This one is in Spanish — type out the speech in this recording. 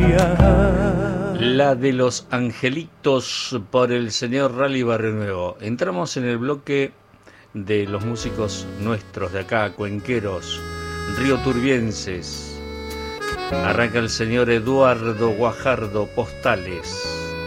alegría. La de los angelitos por el señor Rally Barrio Nuevo. Entramos en el bloque de los músicos nuestros de acá, cuenqueros, río turbienses. Arranca el señor Eduardo Guajardo Postales.